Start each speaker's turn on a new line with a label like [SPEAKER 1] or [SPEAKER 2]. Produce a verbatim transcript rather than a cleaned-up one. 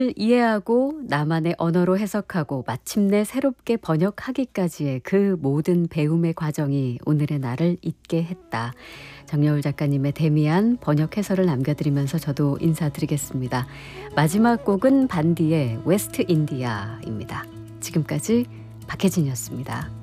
[SPEAKER 1] 이해하고 나만의 언어로 해석하고 마침내 새롭게 번역하기까지의 그 모든 배움의 과정이 오늘의 나를 있게 했다. 정여울 작가님의 데미안 번역 해설을 남겨드리면서 저도 인사드리겠습니다. 마지막 곡은 반디의 웨스트 인디아입니다. 지금까지 박혜진이었습니다.